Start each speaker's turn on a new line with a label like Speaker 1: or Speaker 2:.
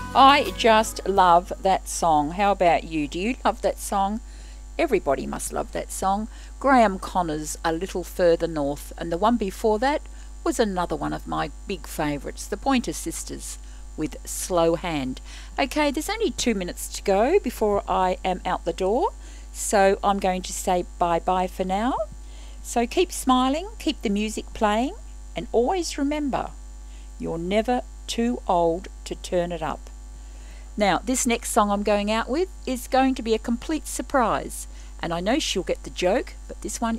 Speaker 1: I just love that song. How about you? Do you love that song? Everybody must love that song. Graham Connor's A Little Further North, and the one before that was another one of my big favourites, the Pointer Sisters with Slow Hand. Okay, there's only 2 minutes to go before I am out the door, so I'm going to say bye-bye for now. So keep smiling, keep the music playing, and always remember, you're never too old to turn it up. Now, this next song I'm going out with is going to be a complete surprise, and I know she'll get the joke, but this one